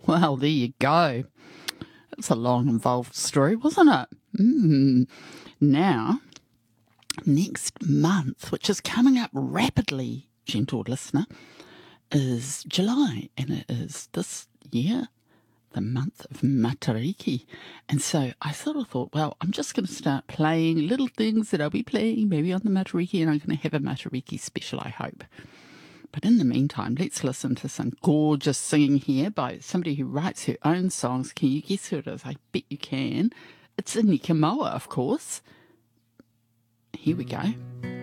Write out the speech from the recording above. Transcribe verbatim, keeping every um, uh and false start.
Well, there you go. It's a long, involved story, wasn't it? Mm. Now, next month, which is coming up rapidly, gentle listener, is July, and it is this year the month of Matariki. And so I sort of thought, well, I'm just going to start playing little things that I'll be playing maybe on the Matariki, and I'm going to have a Matariki special, I hope. But in the meantime, let's listen to some gorgeous singing here by somebody who writes her own songs. Can you guess who it is? I bet you can. It's Iniki Moa, of course. Here we go.